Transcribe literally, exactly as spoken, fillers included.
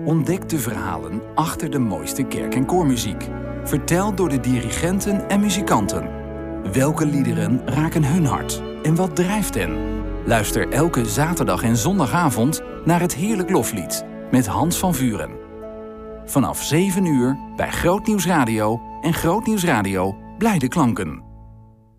Ontdek de verhalen achter de mooiste kerk- en koormuziek. Verteld door de dirigenten en muzikanten. Welke liederen raken hun hart en wat drijft hen? Luister elke zaterdag en zondagavond naar het Heerlijk Loflied met Hans van Vuren. Vanaf zeven uur bij Grootnieuws Radio en Grootnieuws Radio Blijde Klanken.